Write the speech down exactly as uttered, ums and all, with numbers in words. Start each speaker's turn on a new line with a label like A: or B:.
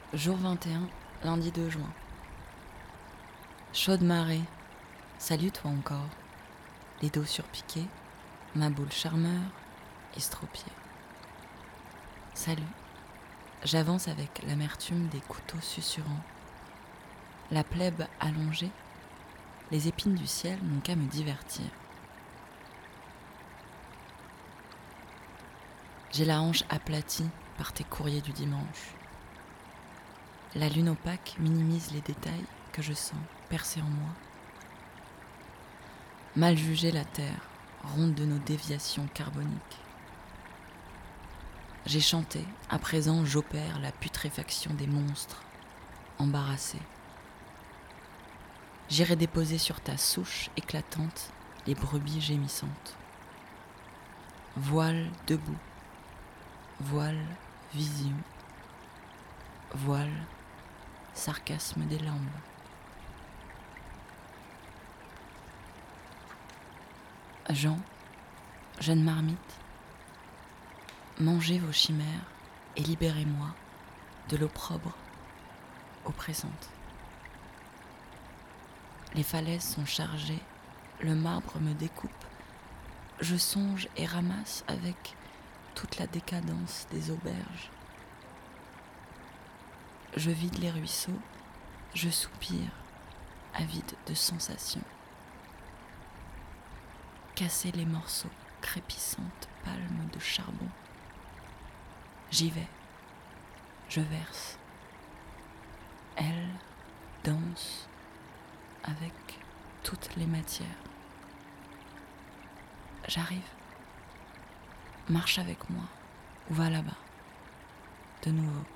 A: Jour vingt et un, lundi deux juin. Chaude marée, salut toi encore. Les dos surpiqués, ma boule charmeur, estropiée. Salut, j'avance avec l'amertume des couteaux susurrants. La plèbe allongée, les épines du ciel n'ont qu'à me divertir. J'ai la hanche aplatie par tes courriers du dimanche. La lune opaque minimise les détails que je sens percer en moi. Mal juger la terre, ronde de nos déviations carboniques. J'ai chanté, à présent j'opère la putréfaction des monstres, embarrassés. J'irai déposer sur ta souche éclatante les brebis gémissantes. Voile debout, voile vision, voile sarcasme des lambes. Jean, jeune marmite, mangez vos chimères et libérez-moi de l'opprobre oppressante. Les falaises sont chargées, le marbre me découpe, je songe et ramasse avec toute la décadence des auberges. Je vide les ruisseaux, je soupire, avide de sensations. Casser les morceaux, crépissantes palmes de charbon. J'y vais, je verse. Elle danse avec toutes les matières. J'arrive. Marche avec moi, ou va là-bas, de nouveau.